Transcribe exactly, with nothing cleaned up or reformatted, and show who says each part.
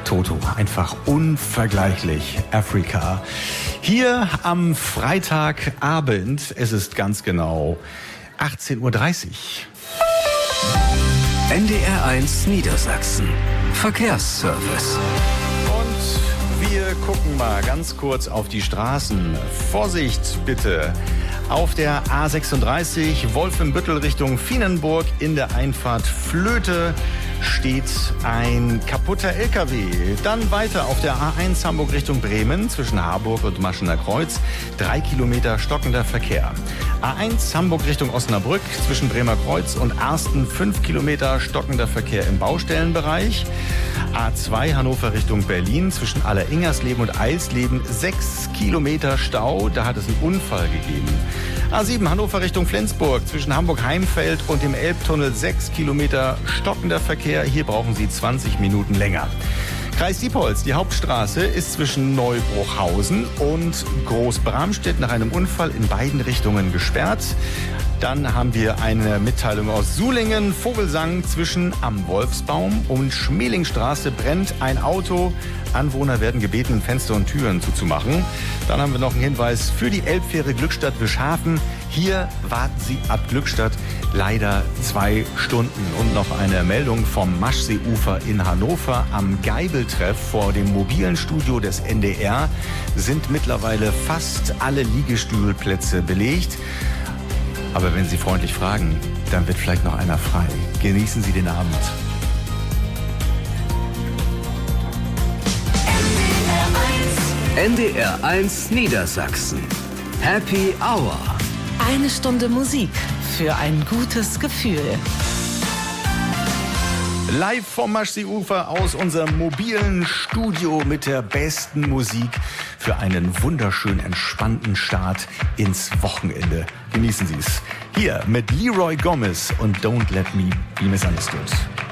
Speaker 1: Toto, einfach unvergleichlich. Africa. Hier am Freitagabend, es ist ganz genau achtzehn Uhr dreißig.
Speaker 2: N D R eins Niedersachsen. Verkehrsservice.
Speaker 1: Und wir gucken mal ganz kurz auf die Straßen. Vorsicht bitte. Auf der A sechsunddreißig Wolfenbüttel Richtung Vienenburg in der Einfahrt Flöte steht ein kaputter L K W. Dann weiter auf der A eins Hamburg Richtung Bremen zwischen Harburg und Maschener Kreuz. Drei Kilometer stockender Verkehr. A eins Hamburg Richtung Osnabrück zwischen Bremer Kreuz und Arsten. Fünf Kilometer stockender Verkehr im Baustellenbereich. A zwei Hannover Richtung Berlin zwischen Aller-Ingersleben und Eilsleben. Sechs Kilometer Stau. Da hat es einen Unfall gegeben. A sieben Hannover Richtung Flensburg zwischen Hamburg-Heimfeld und dem Elbtunnel. Sechs Kilometer stockender Verkehr. Hier brauchen Sie zwanzig Minuten länger. Kreis Diepholz, die Hauptstraße ist zwischen Neubruchhausen und Großbramstedt nach einem Unfall in beiden Richtungen gesperrt. Dann haben wir eine Mitteilung aus Sulingen. Vogelsang zwischen Am Wolfsbaum und Schmelingstraße brennt ein Auto. Anwohner werden gebeten, Fenster und Türen zuzumachen. Dann haben wir noch einen Hinweis für die Elbfähre Glückstadt-Wischhafen. Hier warten Sie ab Glückstadt leider zwei Stunden. Und noch eine Meldung vom Maschseeufer in Hannover. Am Geibeltreff vor dem mobilen Studio des N D R sind mittlerweile fast alle Liegestühlplätze belegt. Aber wenn Sie freundlich fragen, dann wird vielleicht noch einer frei. Genießen Sie den Abend.
Speaker 2: N D R eins Niedersachsen. Happy Hour.
Speaker 3: Eine Stunde Musik für ein gutes Gefühl.
Speaker 1: Live vom Maschseeufer aus unserem mobilen Studio mit der besten Musik für einen wunderschön entspannten Start ins Wochenende. Genießen Sie es. Hier mit Leroy Gomez und Don't Let Me Be Misunderstood.